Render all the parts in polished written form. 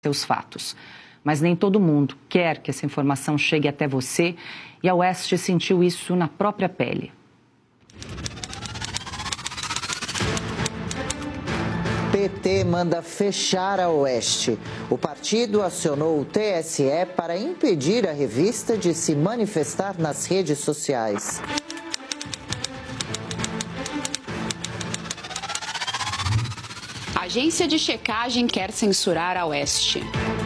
seus fatos. Mas nem todo mundo quer que essa informação chegue até você e a Oeste sentiu isso na própria pele. PT manda fechar a Oeste. O partido acionou o TSE para impedir a revista de se manifestar nas redes sociais. A agência de checagem quer censurar a Oeste.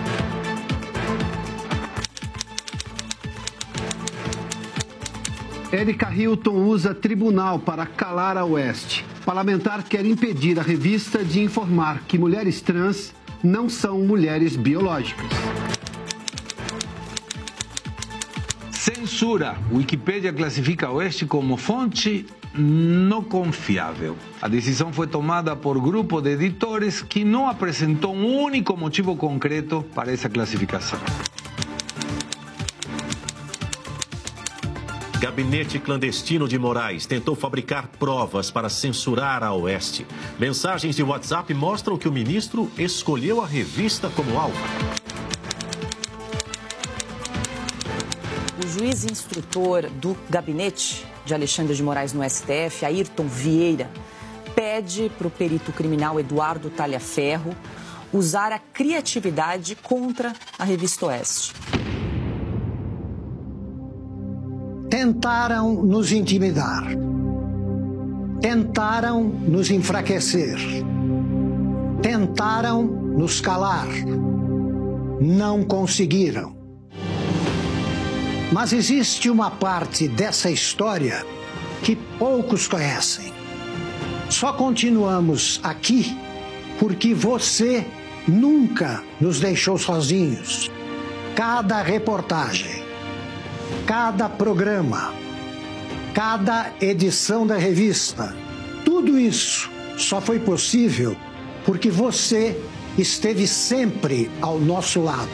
Érica Hilton usa tribunal para calar a Oeste. Parlamentar quer impedir a revista de informar que mulheres trans não são mulheres biológicas. Censura. Wikipédia classifica a Oeste como fonte não confiável. A decisão foi tomada por grupo de editores que não apresentou um único motivo concreto para essa classificação. Gabinete clandestino de Moraes tentou fabricar provas para censurar a Oeste. Mensagens de WhatsApp mostram que o ministro escolheu a revista como alvo. O juiz instrutor do gabinete de Alexandre de Moraes no STF, Ayrton Vieira, pede para o perito criminal Eduardo Talhaferro usar a criatividade contra a revista Oeste. Tentaram nos intimidar, tentaram nos enfraquecer, tentaram nos calar, não conseguiram. Mas existe uma parte dessa história que poucos conhecem. Só continuamos aqui porque você nunca nos deixou sozinhos. Cada reportagem, cada programa, cada edição da revista, tudo isso só foi possível porque você esteve sempre ao nosso lado.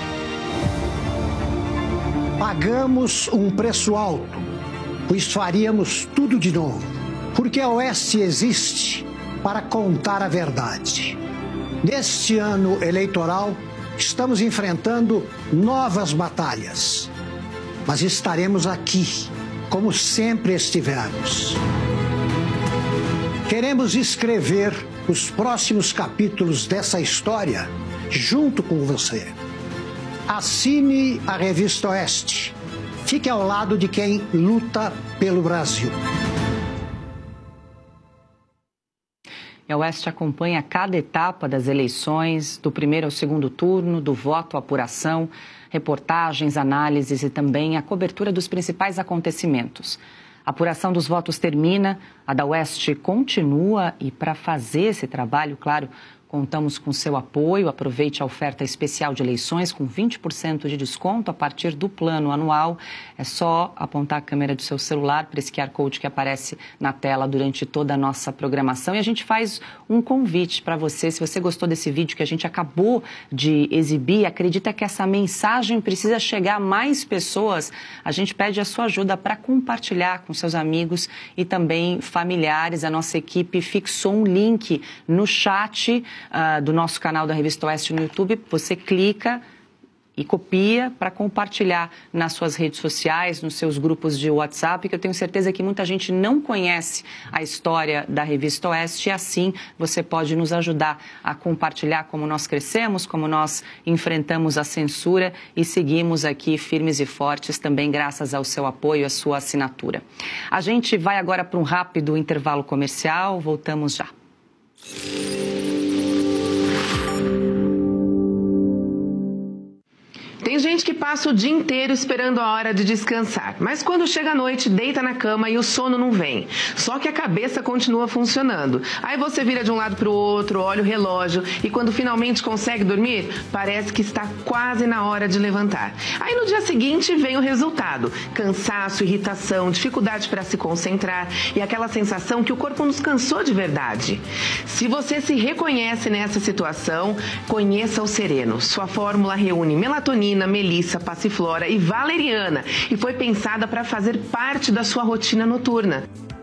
Pagamos um preço alto, pois faríamos tudo de novo, porque a Oeste existe para contar a verdade. Neste ano eleitoral, estamos enfrentando novas batalhas. Mas estaremos aqui, como sempre estivemos. Queremos escrever os próximos capítulos dessa história junto com você. Assine a Revista Oeste. Fique ao lado de quem luta pelo Brasil. A Oeste acompanha cada etapa das eleições, do primeiro ao segundo turno, do voto à apuração, reportagens, análises e também a cobertura dos principais acontecimentos. A apuração dos votos termina, a da Oeste continua e para fazer esse trabalho, claro, contamos com seu apoio. Aproveite a oferta especial de eleições com 20% de desconto a partir do plano anual. É só apontar a câmera do seu celular para esse QR Code que aparece na tela durante toda a nossa programação. E a gente faz um convite para você. Se você gostou desse vídeo que a gente acabou de exibir, acredita que essa mensagem precisa chegar a mais pessoas, a gente pede a sua ajuda para compartilhar com seus amigos e também familiares. A nossa equipe fixou um link no chat do nosso canal da Revista Oeste no YouTube. Você clica e copia para compartilhar nas suas redes sociais, nos seus grupos de WhatsApp, que eu tenho certeza que muita gente não conhece a história da Revista Oeste e assim você pode nos ajudar a compartilhar como nós crescemos, como nós enfrentamos a censura e seguimos aqui firmes e fortes também graças ao seu apoio e à sua assinatura. A gente vai agora para um rápido intervalo comercial, voltamos já. Tem gente que passa o dia inteiro esperando a hora de descansar, mas quando chega a noite, deita na cama e o sono não vem. Só que a cabeça continua funcionando. Aí você vira de um lado para o outro, olha o relógio e quando finalmente consegue dormir, parece que está quase na hora de levantar. Aí no dia seguinte vem o resultado: cansaço, irritação, dificuldade para se concentrar e aquela sensação que o corpo nos cansou de verdade. Se você se reconhece nessa situação, conheça o Sereno. Sua fórmula reúne melatonina, melissa, passiflora e valeriana e foi pensada para fazer parte da sua rotina noturna.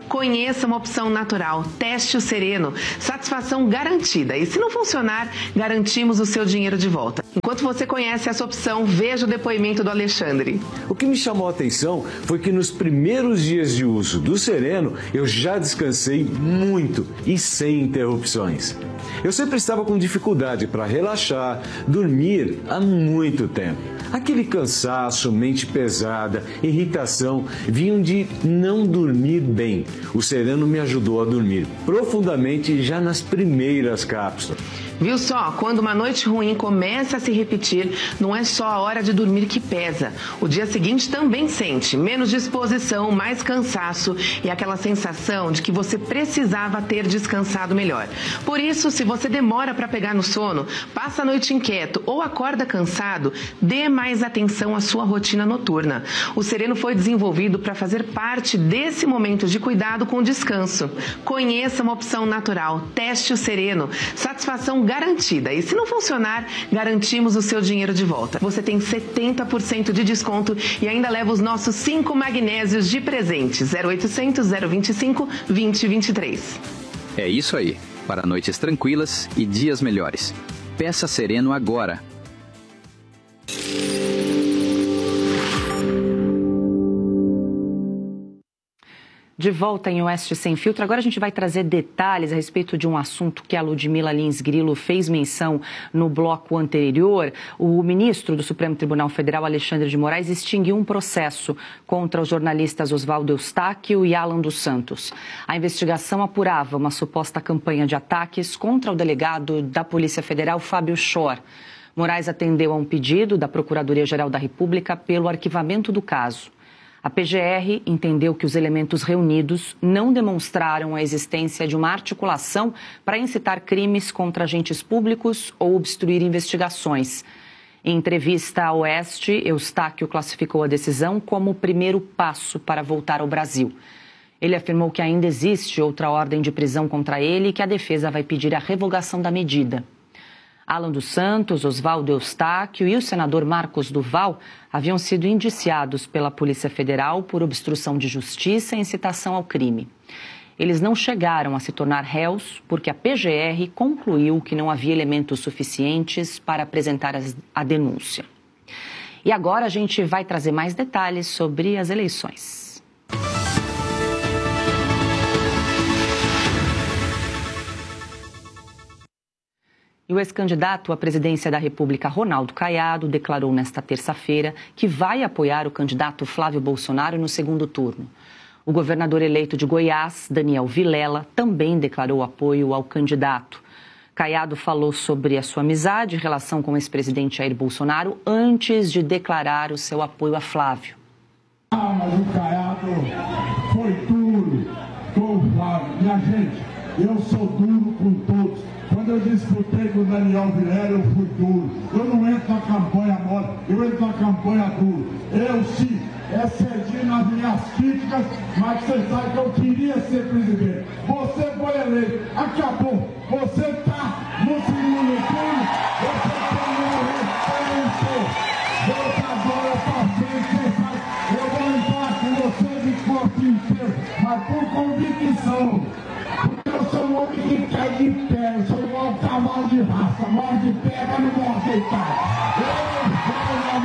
Conheça uma opção natural. Teste o Sereno. Satisfação garantida. E se não funcionar, garantimos o seu dinheiro de volta. Enquanto você conhece essa opção, veja o depoimento do Alexandre. O que me chamou a atenção foi que nos primeiros dias de uso do Sereno, eu já descansei muito e sem interrupções. Eu sempre estava com dificuldade para relaxar, dormir há muito tempo. Aquele cansaço, mente pesada, irritação, vinham de não dormir bem. O Sereno me ajudou a dormir profundamente já nas primeiras cápsulas. Viu só? Quando uma noite ruim começa a se repetir, não é só a hora de dormir que pesa. O dia seguinte também sente menos disposição, mais cansaço e aquela sensação de que você precisava ter descansado melhor. Por isso, se você demora para pegar no sono, passa a noite inquieto ou acorda cansado, dê mais atenção à sua rotina noturna. O Sereno foi desenvolvido para fazer parte desse momento de cuidado com descanso. Conheça uma opção natural. Teste o Sereno. Satisfação garantida. E se não funcionar, garantimos o seu dinheiro de volta. Você tem 70% de desconto e ainda leva os nossos 5 magnésios de presente. 0800 025 2023. É isso aí. Para noites tranquilas e dias melhores. Peça Sereno agora. De volta em Oeste Sem Filtro, agora a gente vai trazer detalhes a respeito de um assunto que a Ludmila Lins Grilo fez menção no bloco anterior. O ministro do Supremo Tribunal Federal, Alexandre de Moraes, extinguiu um processo contra os jornalistas Oswaldo Eustáquio e Alan dos Santos. A investigação apurava uma suposta campanha de ataques contra o delegado da Polícia Federal, Fábio Schor. Moraes atendeu a um pedido da Procuradoria-Geral da República pelo arquivamento do caso. A PGR entendeu que os elementos reunidos não demonstraram a existência de uma articulação para incitar crimes contra agentes públicos ou obstruir investigações. Em entrevista à Oeste, Eustáquio classificou a decisão como o primeiro passo para voltar ao Brasil. Ele afirmou que ainda existe outra ordem de prisão contra ele e que a defesa vai pedir a revogação da medida. Alan dos Santos, Oswaldo Eustáquio e o senador Marcos Duval haviam sido indiciados pela Polícia Federal por obstrução de justiça e incitação ao crime. Eles não chegaram a se tornar réus porque a PGR concluiu que não havia elementos suficientes para apresentar a denúncia. E agora a gente vai trazer mais detalhes sobre as eleições. E o ex-candidato à presidência da República, Ronaldo Caiado, declarou nesta terça-feira que vai apoiar o candidato Flávio Bolsonaro no segundo turno. O governador eleito de Goiás, Daniel Vilela, também declarou apoio ao candidato. Caiado falou sobre a sua amizade e relação com o ex-presidente Jair Bolsonaro antes de declarar o seu apoio a Flávio. Mas o Caiado foi duro com o Flávio. Minha gente, eu sou duro com todos. Quando eu disputei com o Daniel Vilela, eu fui duro. Eu não entro na campanha mole, eu entro na campanha duro. Eu sim, excedi nas minhas críticas, mas você sabe que eu queria ser presidente. Você foi eleito, acabou. Você está no segundo turno, você tem meu respeito. Você agora para frente, você sabe, eu vou entrar com você de corpo inteiro, mas por convicção. Eu sou um homem que cai de pé, eu sou igual um cavalo de raça, morre de pé, mas não vou aceitar. Eu vou na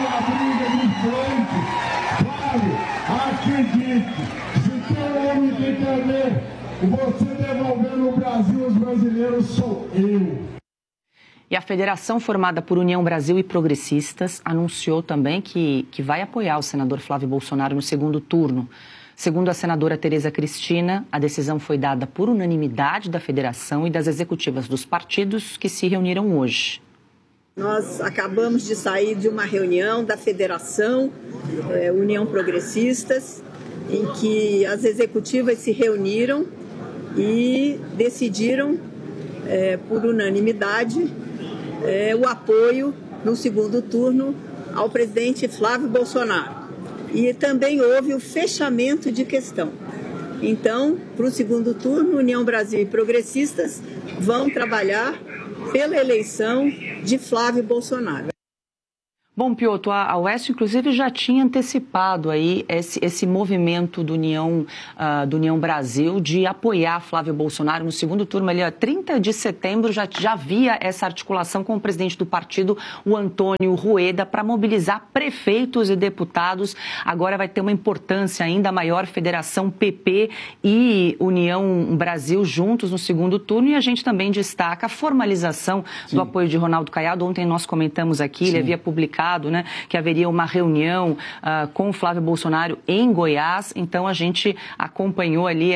minha briga de frente. Sabe, acredite, se tem um homem que entender, você devolvendo o Brasil aos brasileiros, sou eu. E a federação formada por União Brasil e Progressistas anunciou também que vai apoiar o senador Flávio Bolsonaro no segundo turno. Segundo a senadora Tereza Cristina, a decisão foi dada por unanimidade da federação e das executivas dos partidos que se reuniram hoje. Nós acabamos de sair de uma reunião da Federação União Progressistas, em que as executivas se reuniram e decidiram, por unanimidade, o apoio no segundo turno ao presidente Flávio Bolsonaro. E também houve o fechamento de questão. Então, para o segundo turno, União Brasil e Progressistas vão trabalhar pela eleição de Flávio Bolsonaro. Bom, Piotr, a Oeste, inclusive, já tinha antecipado aí esse movimento do União Brasil de apoiar Flávio Bolsonaro no segundo turno. Ali, 30 de setembro, já havia essa articulação com o presidente do partido, o Antônio Rueda, para mobilizar prefeitos e deputados. Agora vai ter uma importância ainda maior, Federação PP e União Brasil juntos no segundo turno. E a gente também destaca a formalização do apoio de Ronaldo Caiado. Ontem nós comentamos aqui, ele havia publicado, né, que haveria uma reunião com o Flávio Bolsonaro em Goiás. Então, a gente acompanhou ali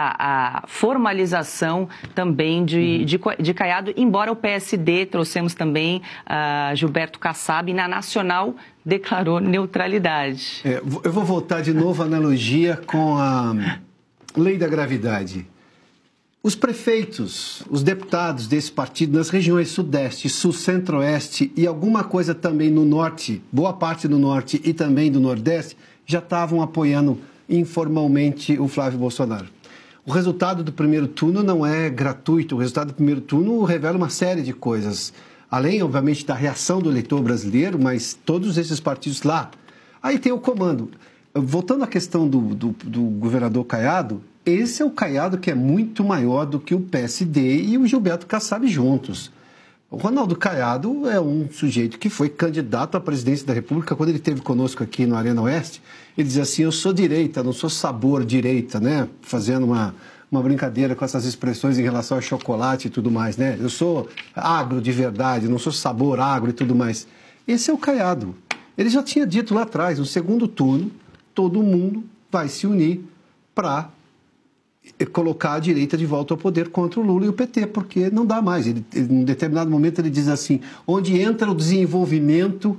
a formalização também de Caiado, embora o PSD, trouxemos também Gilberto Kassab, na Nacional declarou neutralidade. Eu vou voltar de novo à analogia com a lei da gravidade. Os prefeitos, os deputados desse partido nas regiões Sudeste, Sul, Centro-Oeste e alguma coisa também no Norte, boa parte do Norte e também do Nordeste, já estavam apoiando informalmente o Flávio Bolsonaro. O resultado do primeiro turno não é gratuito, o resultado do primeiro turno revela uma série de coisas. Além, obviamente, da reação do eleitor brasileiro, mas todos esses partidos lá. Aí tem o comando. Voltando à questão do governador Caiado, esse é o Caiado que é muito maior do que o PSD e o Gilberto Kassab juntos. O Ronaldo Caiado é um sujeito que foi candidato à presidência da República. Quando ele esteve conosco aqui no Arena Oeste, ele dizia assim, eu sou direita, não sou sabor direita, né? Fazendo uma brincadeira com essas expressões em relação ao chocolate e tudo mais, né? Eu sou agro de verdade, não sou sabor agro e tudo mais. Esse é o Caiado. Ele já tinha dito lá atrás, no segundo turno, todo mundo vai se unir para colocar a direita de volta ao poder contra o Lula e o PT, porque não dá mais. Ele, em determinado momento ele diz assim, onde entra o desenvolvimento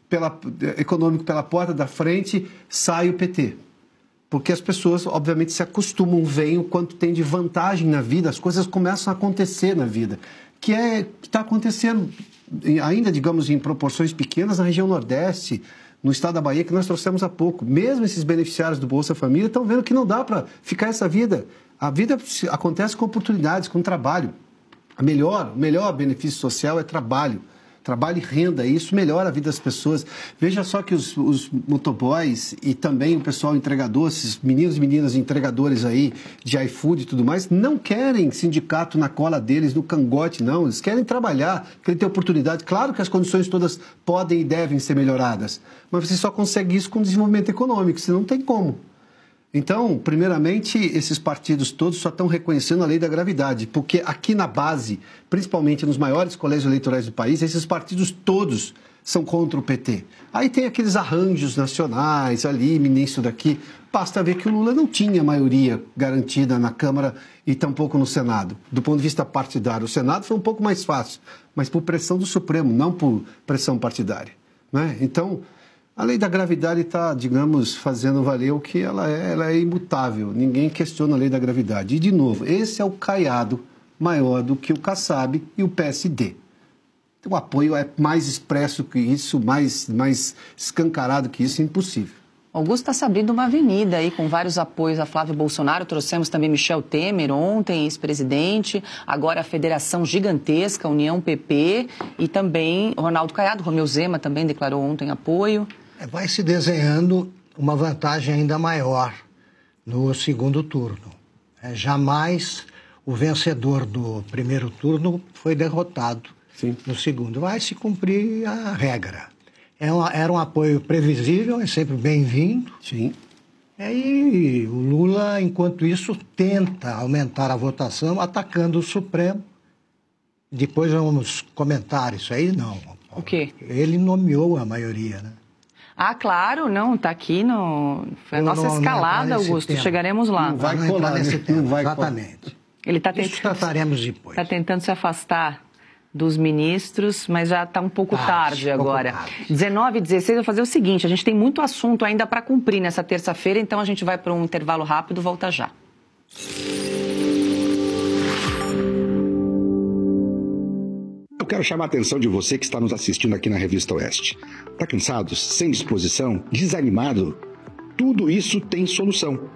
econômico pela porta da frente, sai o PT. Porque as pessoas, obviamente, se acostumam, veem o quanto tem de vantagem na vida, as coisas começam a acontecer na vida, que está acontecendo ainda, digamos, em proporções pequenas na região Nordeste, no estado da Bahia, que nós trouxemos há pouco. Mesmo esses beneficiários do Bolsa Família estão vendo que não dá para ficar essa vida. A vida acontece com oportunidades, com trabalho. O melhor benefício social é trabalho. Trabalho e renda, isso melhora a vida das pessoas. Veja só que os motoboys e também o pessoal entregador, esses meninos e meninas entregadores aí de iFood e tudo mais, não querem sindicato na cola deles, no cangote, não. Eles querem trabalhar, querem ter oportunidade. Claro que as condições todas podem e devem ser melhoradas, mas você só consegue isso com desenvolvimento econômico, senão não tem como. Então, primeiramente, esses partidos todos só estão reconhecendo a lei da gravidade, porque aqui na base, principalmente nos maiores colégios eleitorais do país, esses partidos todos são contra o PT. Aí tem aqueles arranjos nacionais ali, ministro daqui. Basta ver que o Lula não tinha maioria garantida na Câmara e tampouco no Senado. Do ponto de vista partidário, o Senado foi um pouco mais fácil, mas por pressão do Supremo, não por pressão partidária, né? Então, a lei da gravidade está, digamos, fazendo valer o que ela é imutável. Ninguém questiona a lei da gravidade. E, de novo, esse é o Caiado maior do que o Kassab e o PSD. O apoio é mais expresso que isso, mais escancarado que isso, impossível. Augusto, está se abrindo uma avenida aí com vários apoios a Flávio Bolsonaro. Trouxemos também Michel Temer ontem, ex-presidente. Agora a federação gigantesca, União PP. E também Ronaldo Caiado, Romeu Zema também declarou ontem apoio. Vai se desenhando uma vantagem ainda maior no segundo turno. Jamais o vencedor do primeiro turno foi derrotado. Sim. No segundo. Vai se cumprir a regra. Era um apoio previsível, é sempre bem-vindo. Sim. E o Lula, enquanto isso, tenta aumentar a votação atacando o Supremo. Depois vamos comentar isso aí, não. O quê? Ele nomeou a maioria, né? Ah, claro, não, está aqui no... Foi a nossa escalada, Augusto, tema. Chegaremos lá. Não vai colar nesse tema, exatamente. Ele tá Isso trataremos depois. Está tentando se afastar dos ministros, mas já está um pouco tarde agora. 19h16, eu vou fazer o seguinte, a gente tem muito assunto ainda para cumprir nessa terça-feira, então a gente vai para um intervalo rápido, volta já. Eu quero chamar a atenção de você que está nos assistindo aqui na Revista Oeste. Está cansado, sem disposição, desanimado? Tudo isso tem solução.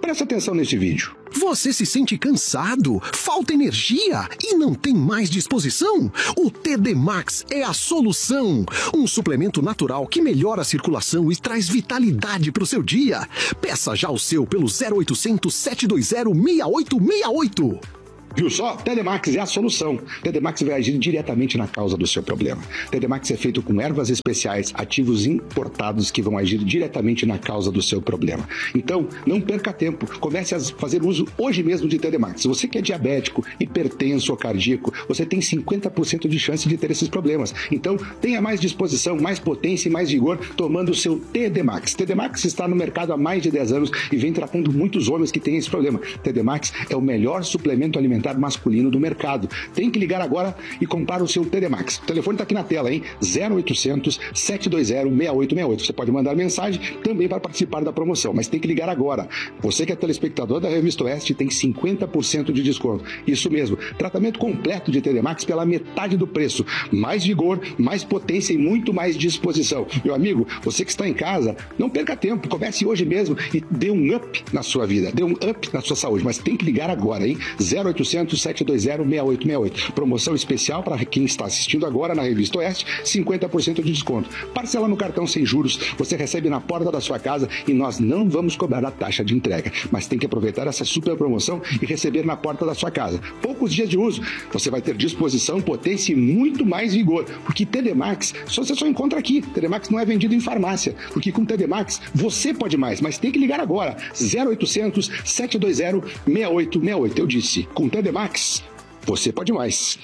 Presta atenção nesse vídeo. Você se sente cansado, falta energia e não tem mais disposição? O TD Max é a solução. Um suplemento natural que melhora a circulação e traz vitalidade para o seu dia. Peça já o seu pelo 0800 720 6868. Viu só? TD Max é a solução. TD Max vai agir diretamente na causa do seu problema. TD Max é feito com ervas especiais, ativos importados que vão agir diretamente na causa do seu problema. Então, não perca tempo. Comece a fazer uso hoje mesmo de TD Max. Se você que é diabético, hipertenso ou cardíaco, você tem 50% de chance de ter esses problemas. Então, tenha mais disposição, mais potência e mais vigor tomando o seu TD Max. TD Max está no mercado há mais de 10 anos e vem tratando muitos homens que têm esse problema. TD Max é o melhor suplemento alimentar masculino do mercado. Tem que ligar agora e comprar o seu TD Max. O telefone está aqui na tela, hein? 0800 720 6868. Você pode mandar mensagem também para participar da promoção, mas tem que ligar agora. Você que é telespectador da Revista Oeste tem 50% de desconto. Isso mesmo. Tratamento completo de TD Max pela metade do preço. Mais vigor, mais potência e muito mais disposição. Meu amigo, você que está em casa, não perca tempo. Comece hoje mesmo e dê um up na sua vida. Dê um up na sua saúde. Mas tem que ligar agora, hein? 0800 720 6868. Promoção especial para quem está assistindo agora na Revista Oeste, 50% de desconto. Parcela no cartão sem juros, você recebe na porta da sua casa e nós não vamos cobrar a taxa de entrega. Mas tem que aproveitar essa super promoção e receber na porta da sua casa. Poucos dias de uso, você vai ter disposição, potência e muito mais vigor. Porque TD Max, você só encontra aqui. TD Max não é vendido em farmácia. Porque com TD Max, você pode mais. Mas tem que ligar agora. 0800 720 6868. Eu disse, com TD Max, você pode mais.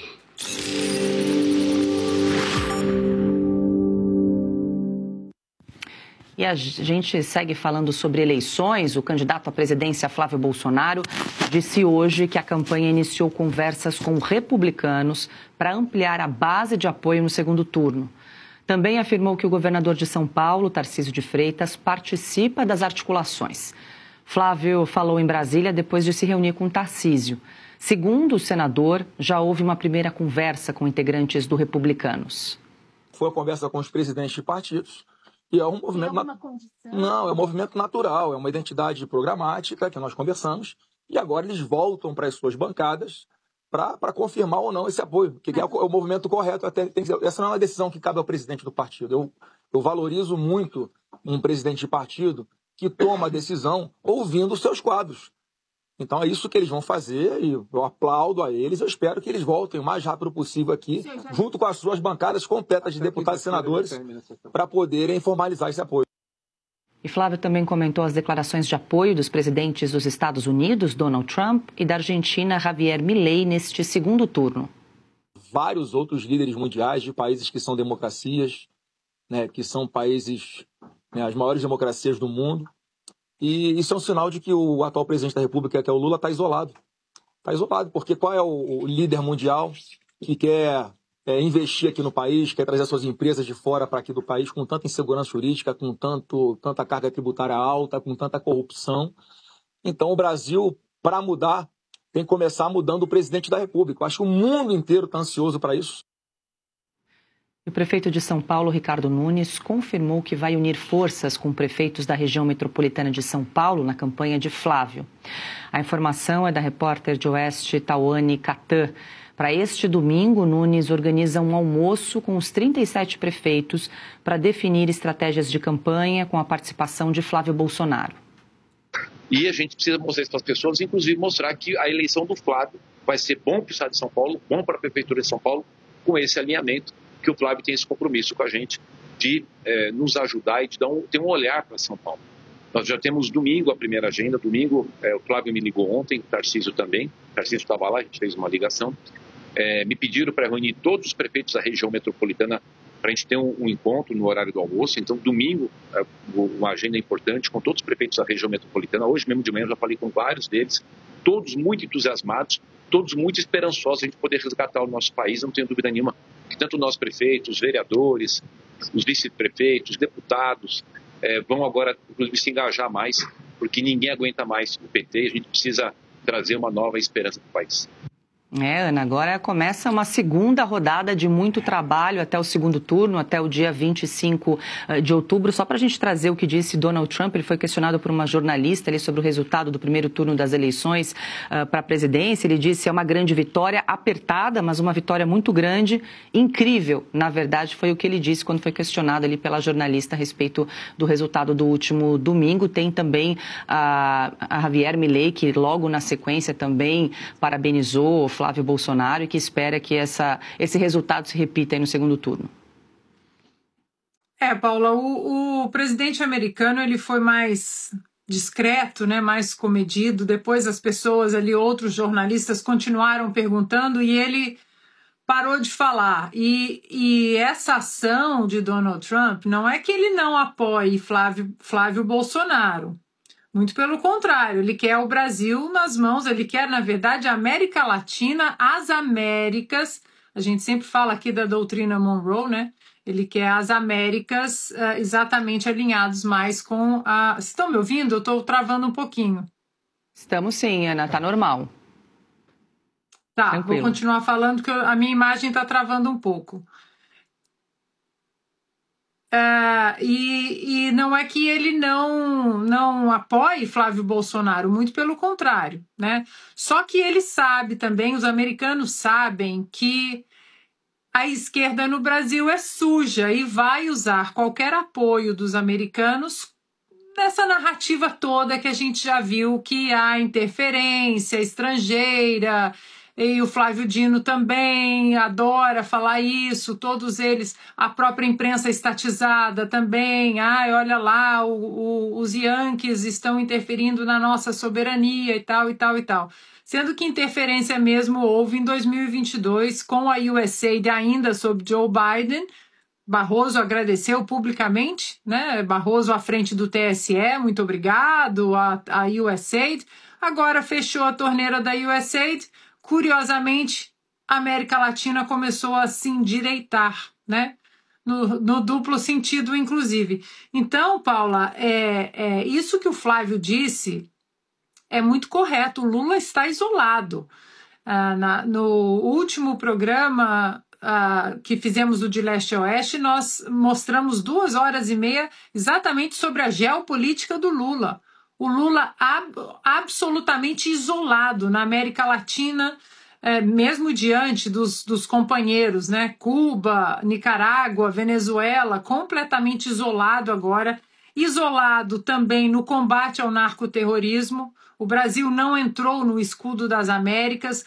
E a gente segue falando sobre eleições. O candidato à presidência, Flávio Bolsonaro, disse hoje que a campanha iniciou conversas com republicanos para ampliar a base de apoio no segundo turno. Também afirmou que o governador de São Paulo, Tarcísio de Freitas, participa das articulações. Flávio falou em Brasília depois de se reunir com Tarcísio. Segundo o senador, já houve uma primeira conversa com integrantes do Republicanos. Foi a conversa com os presidentes de partidos e é um movimento... Não, é um movimento natural, é uma identidade programática que nós conversamos e agora eles voltam para as suas bancadas para confirmar ou não esse apoio, que é o movimento correto. Essa não é uma decisão que cabe ao presidente do partido. Eu valorizo muito um presidente de partido que toma a decisão ouvindo os seus quadros. Então é isso que eles vão fazer e eu aplaudo a eles. Eu espero que eles voltem o mais rápido possível aqui, junto com as suas bancadas completas de deputados e senadores, para poderem formalizar esse apoio. E Flávio também comentou as declarações de apoio dos presidentes dos Estados Unidos, Donald Trump, e da Argentina, Javier Milei, neste segundo turno. Vários outros líderes mundiais de países que são democracias, né, que são países, né, as maiores democracias do mundo. E isso é um sinal de que o atual presidente da República, que é o Lula, está isolado. Está isolado, porque qual é o líder mundial que quer investir aqui no país, quer trazer suas empresas de fora para aqui do país com tanta insegurança jurídica, com tanta carga tributária alta, com tanta corrupção? Então o Brasil, para mudar, tem que começar mudando o presidente da República. Eu acho que o mundo inteiro está ansioso para isso. O prefeito de São Paulo, Ricardo Nunes, confirmou que vai unir forças com prefeitos da região metropolitana de São Paulo na campanha de Flávio. A informação é da repórter de Oeste, Tawane Catan. Para este domingo, Nunes organiza um almoço com os 37 prefeitos para definir estratégias de campanha com a participação de Flávio Bolsonaro. E a gente precisa mostrar isso para as pessoas, inclusive mostrar que a eleição do Flávio vai ser bom para o estado de São Paulo, bom para a prefeitura de São Paulo, com esse alinhamento que o Flávio tem esse compromisso com a gente de nos ajudar e de ter um olhar para São Paulo. Nós já temos domingo a primeira agenda. Domingo, o Flávio me ligou ontem, o Tarcísio também. O Tarcísio estava lá, a gente fez uma ligação. Me pediram para reunir todos os prefeitos da região metropolitana para a gente ter um encontro no horário do almoço. Então, domingo, uma agenda importante com todos os prefeitos da região metropolitana. Hoje mesmo de manhã eu já falei com vários deles, todos muito entusiasmados, todos muito esperançosos a gente poder resgatar o nosso país. Não tenho dúvida nenhuma que tanto nós prefeitos, os vereadores, os vice-prefeitos, deputados, vão agora, inclusive, se engajar mais, porque ninguém aguenta mais o PT. A gente precisa trazer uma nova esperança para o país. Ana, agora começa uma segunda rodada de muito trabalho até o segundo turno, até o dia 25 de outubro. Só para a gente trazer o que disse Donald Trump, ele foi questionado por uma jornalista ali sobre o resultado do primeiro turno das eleições para a presidência. Ele disse que é uma grande vitória, apertada, mas uma vitória muito grande, incrível. Na verdade, foi o que ele disse quando foi questionado ali pela jornalista a respeito do resultado do último domingo. Tem também a Javier Milei, que logo na sequência também parabenizou Flávio Bolsonaro e que espera que esse resultado se repita aí no segundo turno. Paula, o presidente americano ele foi mais discreto, né, mais comedido. Depois as pessoas ali, outros jornalistas continuaram perguntando e ele parou de falar. E essa ação de Donald Trump não é que ele não apoie Flávio Bolsonaro. Muito pelo contrário, ele quer o Brasil nas mãos, ele quer, na verdade, a América Latina, as Américas, a gente sempre fala aqui da doutrina Monroe, né? Ele quer as Américas exatamente alinhados mais com a... Vocês estão me ouvindo? Eu estou travando um pouquinho. Estamos sim, Ana, tá normal. Tá, Tranquilo. Vou continuar falando que a minha imagem está travando um pouco. E não é que ele não apoie Flávio Bolsonaro, muito pelo contrário, né? Só que ele sabe também, os americanos sabem que a esquerda no Brasil é suja e vai usar qualquer apoio dos americanos nessa narrativa toda que a gente já viu que há interferência estrangeira. E o Flávio Dino também adora falar isso, todos eles, a própria imprensa estatizada também, olha lá, os Yankees estão interferindo na nossa soberania e tal, e tal, e tal. Sendo que interferência mesmo houve em 2022 com a USAID ainda sob Joe Biden. Barroso agradeceu publicamente, né? Barroso à frente do TSE, muito obrigado, a USAID. Agora fechou a torneira da USAID. Curiosamente, a América Latina começou a se endireitar, né? No duplo sentido, inclusive. Então, Paula, isso que o Flávio disse é muito correto. O Lula está isolado. No último programa que fizemos do De Leste a Oeste, nós mostramos 2 horas e meia exatamente sobre a geopolítica do Lula. O Lula absolutamente isolado na América Latina, mesmo diante dos companheiros, né? Cuba, Nicarágua, Venezuela, completamente isolado agora. Isolado também no combate ao narcoterrorismo. O Brasil não entrou no escudo das Américas,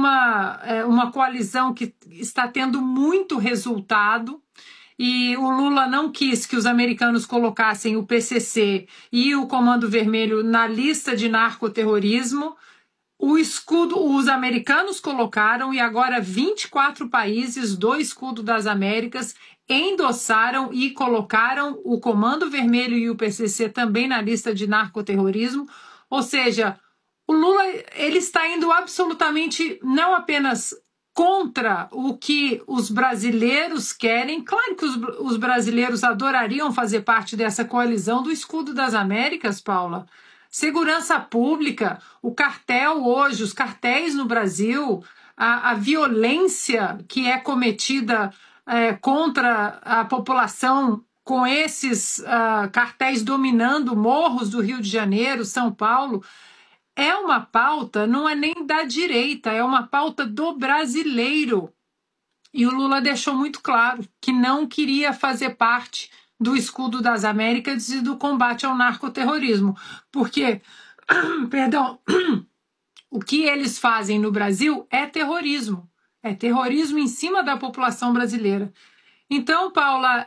uma coalizão que está tendo muito resultado. E o Lula não quis que os americanos colocassem o PCC e o Comando Vermelho na lista de narcoterrorismo. O escudo, os americanos colocaram e agora 24 países do escudo das Américas endossaram e colocaram o Comando Vermelho e o PCC também na lista de narcoterrorismo. Ou seja, o Lula ele está indo absolutamente não apenas contra o que os brasileiros querem. Claro que os brasileiros adorariam fazer parte dessa coalizão do escudo das Américas, Paula. Segurança pública, o cartel hoje, os cartéis no Brasil, a violência que é cometida contra a população com esses cartéis dominando morros do Rio de Janeiro, São Paulo, é uma pauta, não é nem da direita, é uma pauta do brasileiro. E o Lula deixou muito claro que não queria fazer parte do escudo das Américas e do combate ao narcoterrorismo. Porque, perdão, o que eles fazem no Brasil é terrorismo. É terrorismo em cima da população brasileira. Então, Paula,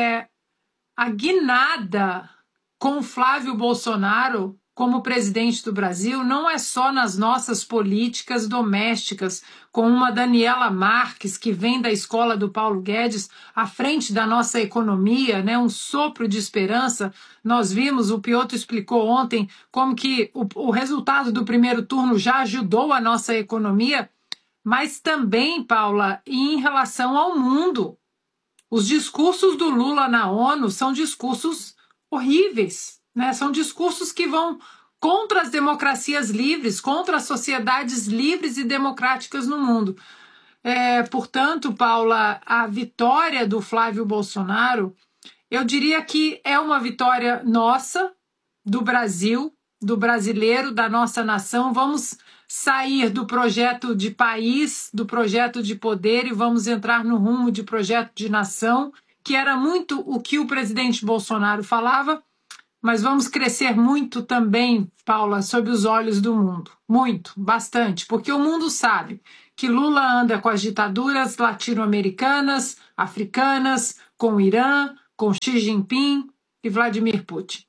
a guinada com Flávio Bolsonaro como presidente do Brasil não é só nas nossas políticas domésticas, com uma Daniela Marques, que vem da escola do Paulo Guedes, à frente da nossa economia, né? Um sopro de esperança. Nós vimos, o Piotr explicou ontem, como que o resultado do primeiro turno já ajudou a nossa economia, mas também, Paula, em relação ao mundo. Os discursos do Lula na ONU são discursos horríveis, né? São discursos que vão contra as democracias livres, contra as sociedades livres e democráticas no mundo. Portanto, Paula, a vitória do Flávio Bolsonaro, eu diria que é uma vitória nossa, do Brasil, do brasileiro, da nossa nação. Vamos sair do projeto de país, do projeto de poder e vamos entrar no rumo de projeto de nação, que era muito o que o presidente Bolsonaro falava, mas vamos crescer muito também, Paula, sob os olhos do mundo. Muito, bastante, porque o mundo sabe que Lula anda com as ditaduras latino-americanas, africanas, com o Irã, com Xi Jinping e Vladimir Putin.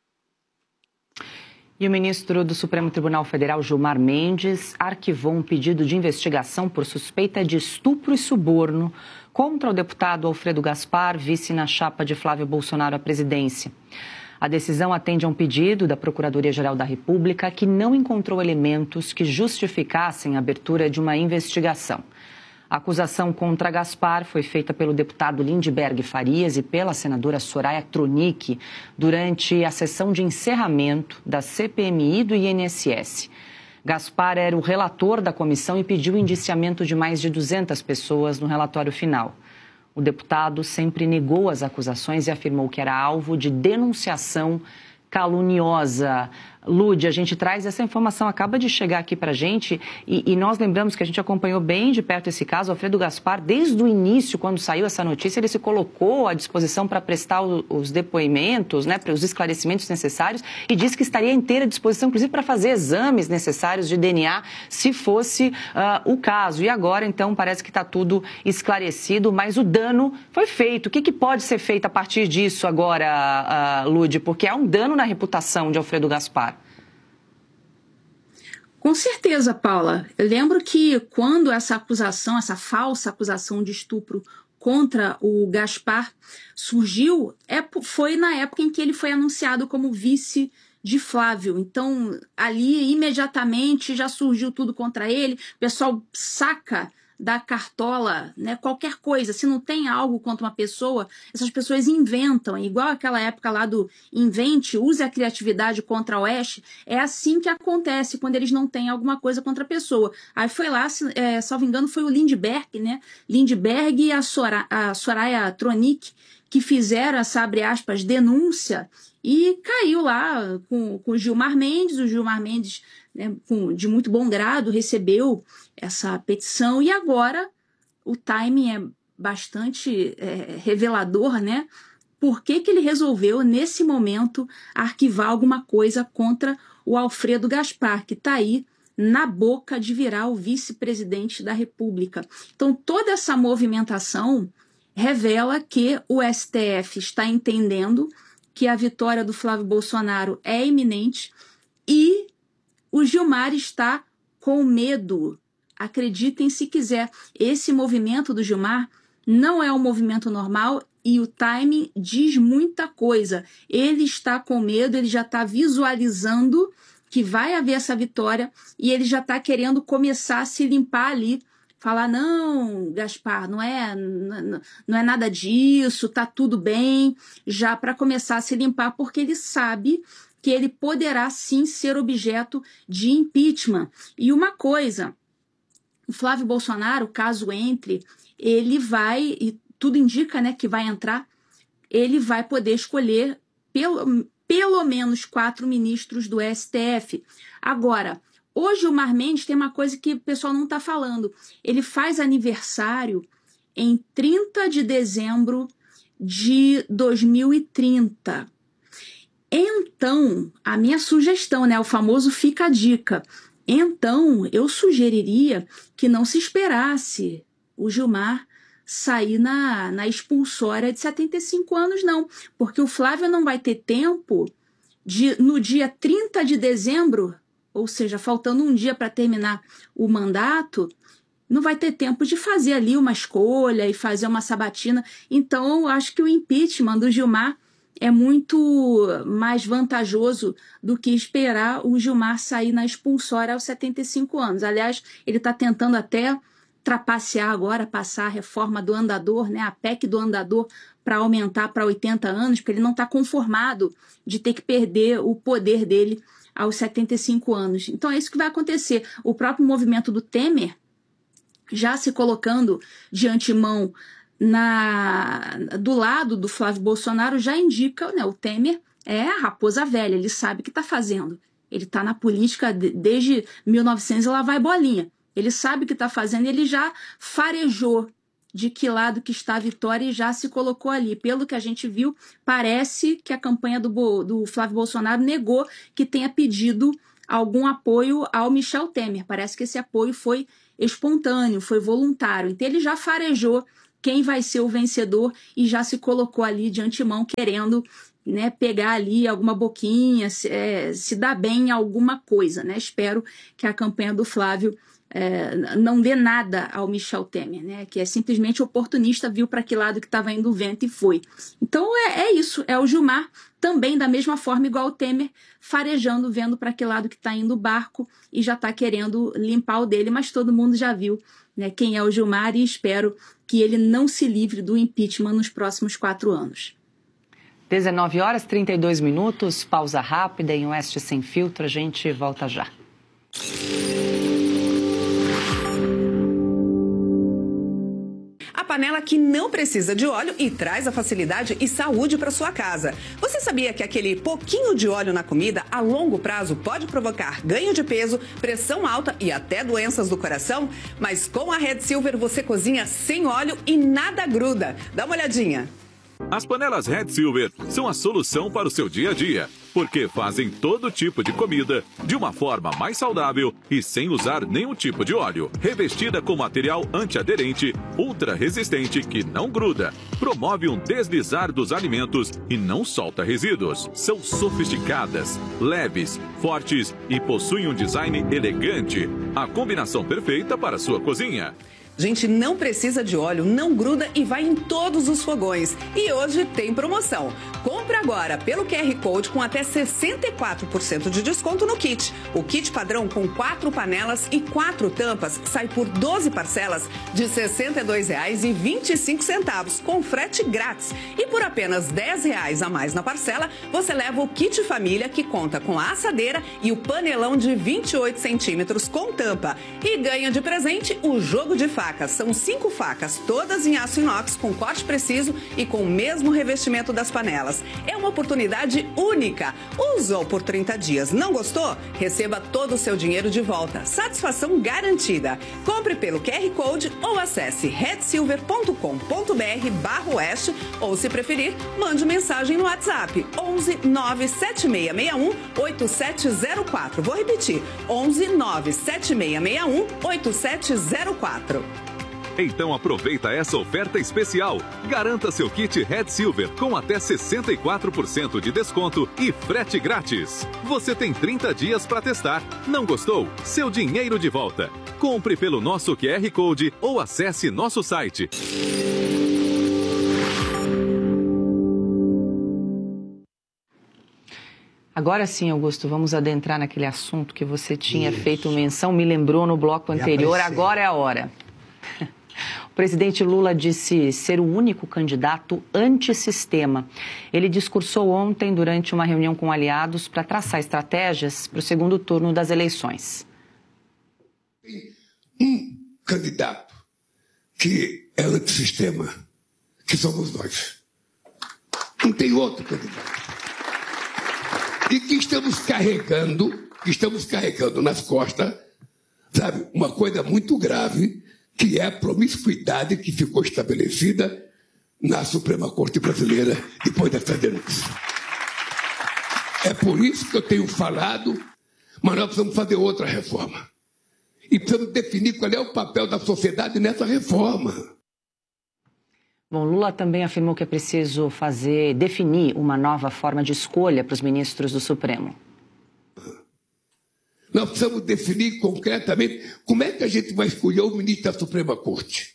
E o ministro do Supremo Tribunal Federal, Gilmar Mendes, arquivou um pedido de investigação por suspeita de estupro e suborno contra o deputado Alfredo Gaspar, vice na chapa de Flávio Bolsonaro à presidência. A decisão atende a um pedido da Procuradoria-Geral da República que não encontrou elementos que justificassem a abertura de uma investigação. A acusação contra Gaspar foi feita pelo deputado Lindbergh Farias e pela senadora Soraya Tronic durante a sessão de encerramento da CPMI do INSS. Gaspar era o relator da comissão e pediu o indiciamento de mais de 200 pessoas no relatório final. O deputado sempre negou as acusações e afirmou que era alvo de denunciação caluniosa. Lude, a gente traz essa informação, acaba de chegar aqui para a gente e nós lembramos que a gente acompanhou bem de perto esse caso. Alfredo Gaspar, desde o início, quando saiu essa notícia, ele se colocou à disposição para prestar os depoimentos, né, para os esclarecimentos necessários e disse que estaria à inteira disposição, inclusive, para fazer exames necessários de DNA, se fosse o caso. E agora, então, parece que está tudo esclarecido, mas o dano foi feito. O que pode ser feito a partir disso agora, Lude? Porque há um dano na reputação de Alfredo Gaspar. Com certeza, Paula. Eu lembro que quando essa acusação, essa falsa acusação de estupro contra o Gaspar surgiu, foi na época em que ele foi anunciado como vice de Flávio. Então, ali, imediatamente, já surgiu tudo contra ele. O pessoal saca da cartola, né, qualquer coisa. Se não tem algo contra uma pessoa, essas pessoas inventam. Igual aquela época lá do invente, use a criatividade contra a Oeste. É assim que acontece quando eles não têm alguma coisa contra a pessoa. Aí foi lá, salvo engano, foi o Lindbergh, né? Lindbergh e a Soraya Tronic que fizeram essa, abre aspas, denúncia e caiu lá com o Gilmar Mendes. O Gilmar Mendes, né, de muito bom grado, recebeu essa petição e agora o timing é bastante revelador, né? Por que ele resolveu, nesse momento, arquivar alguma coisa contra o Alfredo Gaspar, que está aí na boca de virar o vice-presidente da República. Então, toda essa movimentação revela que o STF está entendendo que a vitória do Flávio Bolsonaro é iminente e o Gilmar está com medo. Acreditem se quiser, esse movimento do Gilmar não é um movimento normal e o timing diz muita coisa. Ele está com medo, ele já está visualizando que vai haver essa vitória e ele já está querendo começar a se limpar ali. Falar, não, Gaspar, não é nada disso, tá tudo bem, já para começar a se limpar, porque ele sabe que ele poderá sim ser objeto de impeachment. E uma coisa, o Flávio Bolsonaro, caso entre, ele vai, e tudo indica, né, que vai entrar, ele vai poder escolher pelo menos 4 ministros do STF. Agora, hoje o Gilmar Mendes tem uma coisa que o pessoal não está falando. Ele faz aniversário em 30 de dezembro de 2030. Então, a minha sugestão, né, o famoso fica a dica. Então, eu sugeriria que não se esperasse o Gilmar sair na expulsória de 75 anos, não. Porque o Flávio não vai ter tempo de, no dia 30 de dezembro, ou seja, faltando um dia para terminar o mandato, não vai ter tempo de fazer ali uma escolha e fazer uma sabatina. Então, eu acho que o impeachment do Gilmar é muito mais vantajoso do que esperar o Gilmar sair na expulsória aos 75 anos. Aliás, ele está tentando até trapacear agora, passar a reforma do andador, né, a PEC do andador, para aumentar para 80 anos, porque ele não está conformado de ter que perder o poder dele aos 75 anos. Então é isso que vai acontecer. O próprio movimento do Temer, já se colocando de antemão do lado do Flávio Bolsonaro, já indica, né, o Temer é a raposa velha, ele sabe o que está fazendo. Ele está na política desde 1900 e lá vai bolinha. Ele sabe o que está fazendo, ele já farejou de que lado que está a vitória e já se colocou ali. Pelo que a gente viu, parece que a campanha do Flávio Bolsonaro negou que tenha pedido algum apoio ao Michel Temer. Parece que esse apoio foi espontâneo, foi voluntário. Então ele já farejou quem vai ser o vencedor e já se colocou ali de antemão querendo, né, pegar ali alguma boquinha, se dar bem em alguma coisa, né? Espero que a campanha do Flávio não dê nada ao Michel Temer, né? Que é simplesmente oportunista, viu para que lado que estava indo o vento e foi. Então é isso, é o Gilmar também da mesma forma, igual o Temer, farejando, vendo para que lado que está indo o barco e já está querendo limpar o dele, mas todo mundo já viu, né, quem é o Gilmar e espero que ele não se livre do impeachment nos próximos 4 anos. 19h32, pausa rápida em Oeste Sem Filtro, a gente volta já. A panela que não precisa de óleo e traz a facilidade e saúde para sua casa. Você sabia que aquele pouquinho de óleo na comida a longo prazo pode provocar ganho de peso, pressão alta e até doenças do coração? Mas com a Red Silver você cozinha sem óleo e nada gruda. Dá uma olhadinha. As panelas Red Silver são a solução para o seu dia a dia, porque fazem todo tipo de comida de uma forma mais saudável e sem usar nenhum tipo de óleo. Revestida com material antiaderente, ultra resistente que não gruda, promove um deslizar dos alimentos e não solta resíduos. São sofisticadas, leves, fortes e possuem um design elegante. A combinação perfeita para a sua cozinha. Gente, não precisa de óleo, não gruda e vai em todos os fogões. E hoje tem promoção. Compre agora pelo QR Code com até 64% de desconto no kit. O kit padrão com 4 panelas e 4 tampas sai por 12 parcelas de R$ 62,25 com frete grátis. E por apenas R$ 10 a mais na parcela, você leva o kit família que conta com a assadeira e o panelão de 28 centímetros com tampa. E ganha de presente o jogo de facas. São 5 facas, todas em aço inox, com corte preciso e com o mesmo revestimento das panelas. É uma oportunidade única. Usou por 30 dias, não gostou? Receba todo o seu dinheiro de volta. Satisfação garantida. Compre pelo QR Code ou acesse redsilver.com.br/oeste ou, se preferir, mande mensagem no WhatsApp 11 97661 8704. Vou repetir, 11 97661 8704. Então aproveita essa oferta especial. Garanta seu kit Red Silver com até 64% de desconto e frete grátis. Você tem 30 dias para testar. Não gostou? Seu dinheiro de volta. Compre pelo nosso QR Code ou acesse nosso site. Agora sim, Augusto, vamos adentrar naquele assunto que você tinha feito menção, me lembrou no bloco anterior, agora é a hora. O presidente Lula disse ser o único candidato antissistema. Ele discursou ontem durante uma reunião com aliados para traçar estratégias para o segundo turno das eleições. Tem um candidato que é antissistema, que somos nós. Não tem outro candidato. E que estamos carregando nas costas, sabe, uma coisa muito grave, que é a promiscuidade que ficou estabelecida na Suprema Corte Brasileira depois dessa denúncia. É por isso que eu tenho falado, mas nós precisamos fazer outra reforma. E precisamos definir qual é o papel da sociedade nessa reforma. Bom, Lula também afirmou que é preciso definir uma nova forma de escolha para os ministros do Supremo. Nós precisamos definir concretamente como é que a gente vai escolher o ministro da Suprema Corte.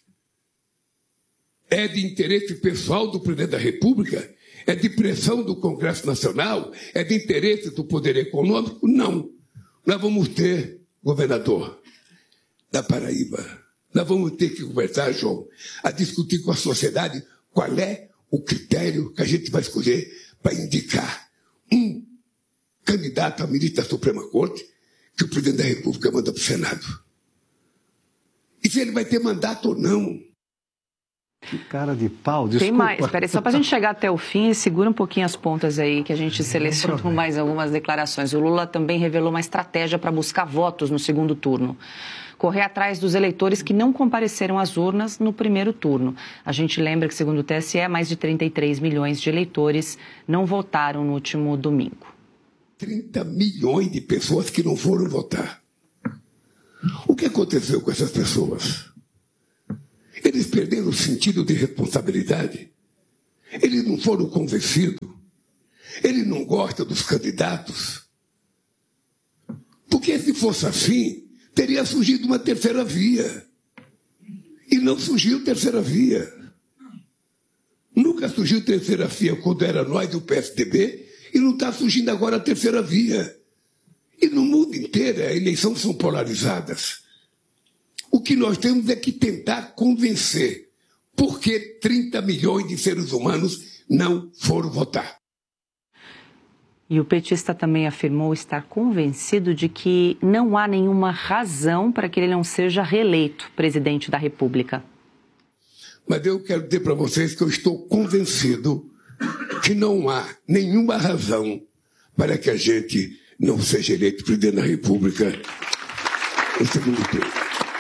É de interesse pessoal do presidente da República? É de pressão do Congresso Nacional? É de interesse do poder econômico? Não. Nós vamos ter, governador da Paraíba, nós vamos ter que conversar, João, a discutir com a sociedade qual é o critério que a gente vai escolher para indicar um candidato a ministro da Suprema Corte que o presidente da República manda para o Senado. E se ele vai ter mandato ou não. Que cara de pau, desculpa. Tem mais, espera aí, só para a gente chegar até o fim, segura um pouquinho as pontas aí, que a gente selecionou mais algumas declarações. O Lula também revelou uma estratégia para buscar votos no segundo turno. Correr atrás dos eleitores que não compareceram às urnas no primeiro turno. A gente lembra que, segundo o TSE, mais de 33 milhões de eleitores não votaram no último domingo. 30 milhões de pessoas que não foram votar. O que aconteceu com essas pessoas? Eles perderam o sentido de responsabilidade. Eles não foram convencidos. Eles não gostam dos candidatos. Porque se fosse assim, teria surgido uma terceira via. E não surgiu terceira via. Nunca surgiu terceira via quando era nós do PSDB e não está surgindo agora a terceira via. E no mundo inteiro as eleições são polarizadas. O que nós temos é que tentar convencer por que 30 milhões de seres humanos não foram votar. E o petista também afirmou estar convencido de que não há nenhuma razão para que ele não seja reeleito presidente da República. Mas eu quero dizer para vocês que eu estou convencido que não há nenhuma razão para que a gente não seja eleito presidente da República no segundo turno.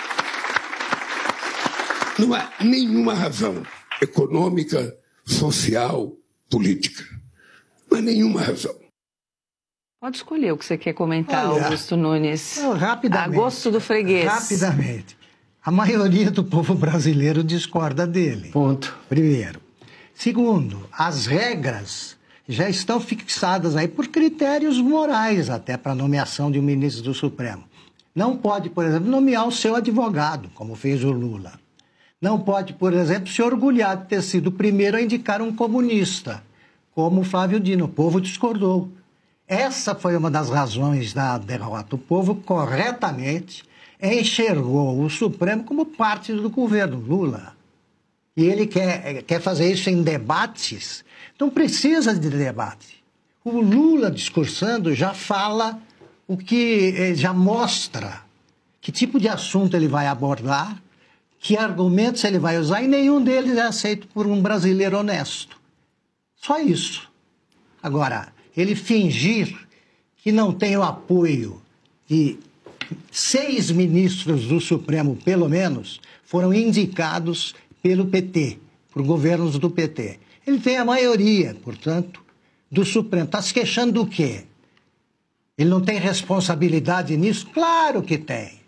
Não há nenhuma razão econômica, social, política. Não há nenhuma razão. Pode escolher o que você quer comentar, Augusto Nunes. Rapidamente. A gosto do freguês. Rapidamente. A maioria do povo brasileiro discorda dele. Ponto. Primeiro. Segundo, as regras já estão fixadas aí por critérios morais até para a nomeação de um ministro do Supremo. Não pode, por exemplo, nomear o seu advogado, como fez o Lula. Não pode, por exemplo, se orgulhar de ter sido o primeiro a indicar um comunista, como o Flávio Dino. O povo discordou. Essa foi uma das razões da derrota. O povo corretamente enxergou o Supremo como parte do governo Lula. E ele quer fazer isso em debates. Não precisa de debate. O Lula discursando já fala o que já mostra que tipo de assunto ele vai abordar, que argumentos ele vai usar, e nenhum deles é aceito por um brasileiro honesto. Só isso. Agora, ele fingir que não tem o apoio de 6 ministros do Supremo, pelo menos, foram indicados pelo PT, por governos do PT. Ele tem a maioria, portanto, do Supremo. Está se queixando do quê? Ele não tem responsabilidade nisso? Claro que tem.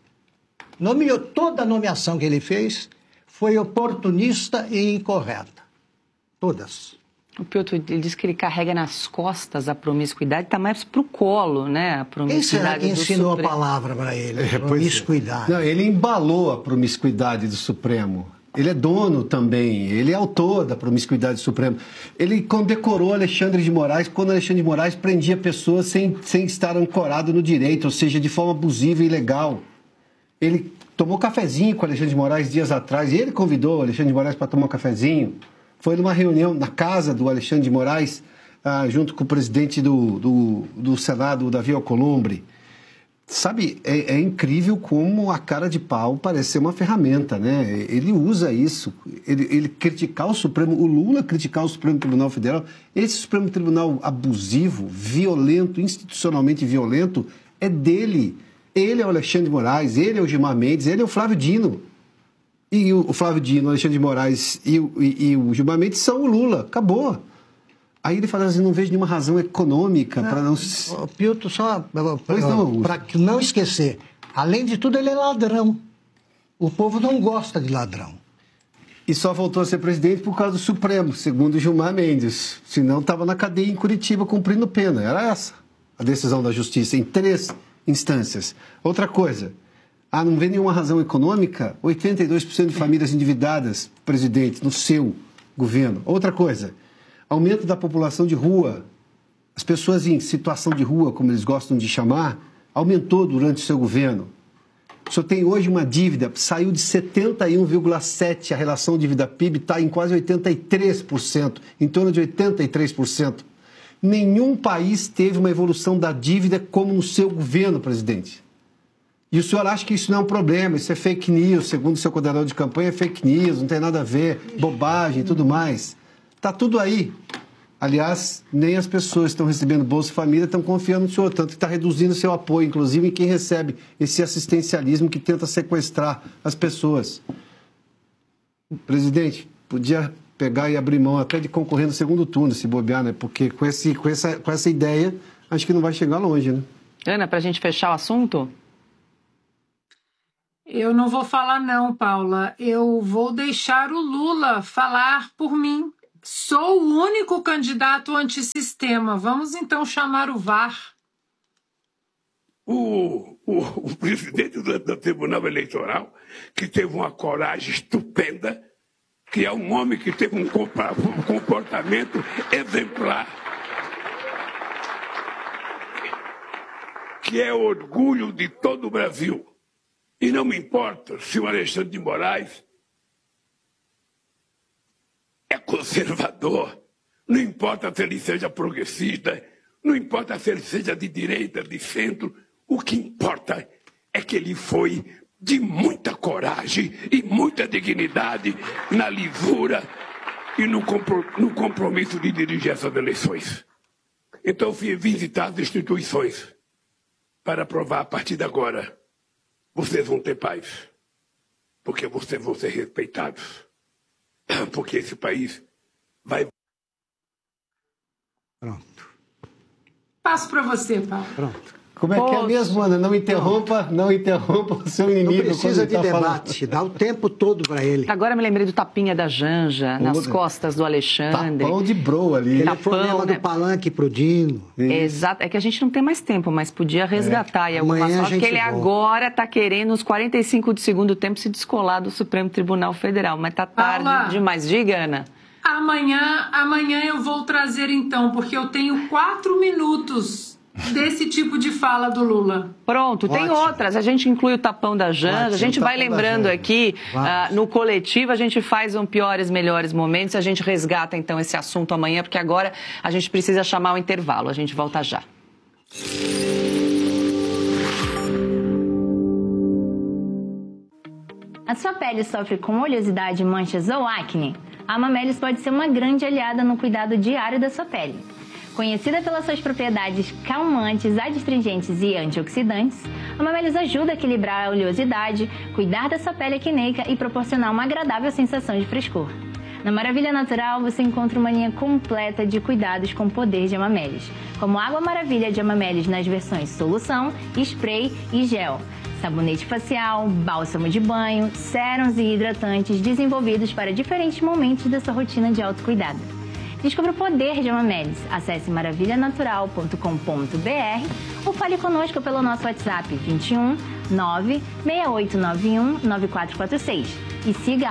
Toda a nomeação que ele fez foi oportunista e incorreta. Todas. O Piotr, ele diz que ele carrega nas costas a promiscuidade, está mais para o colo, né? A promiscuidade. Quem será que ensinou a palavra para ele? Promiscuidade. Não, ele embalou a promiscuidade do Supremo. Ele é dono também, ele é autor da promiscuidade do Supremo. Ele condecorou Alexandre de Moraes quando Alexandre de Moraes prendia pessoas sem estar ancorado no direito, ou seja, de forma abusiva e ilegal. Ele tomou cafezinho com Alexandre de Moraes dias atrás, e ele convidou Alexandre de Moraes para tomar um cafezinho. Foi numa reunião na casa do Alexandre de Moraes, junto com o presidente do Senado, Davi Alcolumbre. Sabe, é incrível como a cara de pau parece ser uma ferramenta, né? Ele usa isso, ele criticar o Supremo, o Lula criticar o Supremo Tribunal Federal, esse Supremo Tribunal abusivo, violento, institucionalmente violento, é dele. Ele é o Alexandre de Moraes, ele é o Gilmar Mendes, ele é o Flávio Dino. E o Flávio Dino, o Alexandre de Moraes e o Gilmar Mendes são o Lula, acabou. Aí ele fala assim, não vejo nenhuma razão econômica para não... Piotr, só para não esquecer, além de tudo ele é ladrão. O povo não gosta de ladrão. E só voltou a ser presidente por causa do Supremo, segundo Gilmar Mendes. Senão estava na cadeia em Curitiba cumprindo pena. Era essa a decisão da Justiça, em 3 instâncias. Outra coisa, não vê nenhuma razão econômica? 82% de famílias endividadas, presidente, no seu governo. Outra coisa, aumento da população de rua. As pessoas em situação de rua, como eles gostam de chamar, aumentou durante o seu governo. O senhor tem hoje uma dívida, saiu de 71,7%, a relação dívida-PIB está em quase 83%, em torno de 83%. Nenhum país teve uma evolução da dívida como no seu governo, presidente. E o senhor acha que isso não é um problema, isso é fake news, segundo o seu coordenador de campanha, é fake news, não tem nada a ver, bobagem e tudo mais. Está tudo aí. Aliás, nem as pessoas que estão recebendo Bolsa Família estão confiando no senhor, tanto que está reduzindo seu apoio, inclusive em quem recebe esse assistencialismo que tenta sequestrar as pessoas. Presidente, podia pegar e abrir mão até de concorrer no segundo turno, se bobear, né? Porque com essa ideia, acho que não vai chegar longe, né? Ana, para a gente fechar o assunto? Eu não vou falar não, Paula. Eu vou deixar o Lula falar por mim. Sou o único candidato antissistema. Vamos então chamar o VAR. O presidente do Tribunal Eleitoral, que teve uma coragem estupenda, que é um homem que teve um comportamento exemplar, que é orgulho de todo o Brasil. E não me importa se o Alexandre de Moraes é conservador, não importa se ele seja progressista, não importa se ele seja de direita, de centro, o que importa é que ele foi de muita coragem e muita dignidade na lisura e no compromisso de dirigir essas eleições. Então eu fui visitar as instituições para provar a partir de agora, vocês vão ter paz, porque vocês vão ser respeitados, porque esse país vai... Pronto. Passo para você, Paulo. Pronto. Como é que é mesmo, Ana? Não interrompa o seu inimigo. Não precisa de falando. debate, dá o tempo todo para ele. Agora me lembrei do tapinha da Janja, nas costas do Alexandre. Tapão de bro ali. Telefonema do Palanque pro Dino. Exato, é que a gente não tem mais tempo, mas podia resgatar. E alguma Amanhã sorte que ele agora está querendo, nos 45 de segundo tempo, se descolar do Supremo Tribunal Federal. Mas tá tarde Paula, demais. Diga, Ana. Amanhã eu vou trazer então, porque eu tenho 4 minutos desse tipo de fala do Lula. Pronto, tem outras. A gente inclui o tapão da Janja, a gente vai lembrando aqui, no coletivo, a gente faz um piores, melhores momentos, a gente resgata então esse assunto amanhã, porque agora a gente precisa chamar o intervalo. A gente volta já. A sua pele sofre com oleosidade, manchas ou acne? A Amamelis pode ser uma grande aliada no cuidado diário da sua pele. Conhecida pelas suas propriedades calmantes, adstringentes e antioxidantes, a Amamelis ajuda a equilibrar a oleosidade, cuidar da sua pele acneica e proporcionar uma agradável sensação de frescor. Na Maravilha Natural, você encontra uma linha completa de cuidados com o poder de Amamelis, como Água Maravilha de Amamelis nas versões solução, spray e gel, sabonete facial, bálsamo de banho, sérums e hidratantes desenvolvidos para diferentes momentos da sua rotina de autocuidado. Descubra o poder de Amamelis. Acesse maravilhanatural.com.br ou fale conosco pelo nosso WhatsApp 21 96891 9446 e siga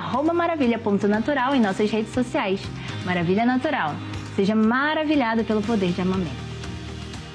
@maravilha.natural em nossas redes sociais. Maravilha Natural. Seja maravilhado pelo poder de Amamelis.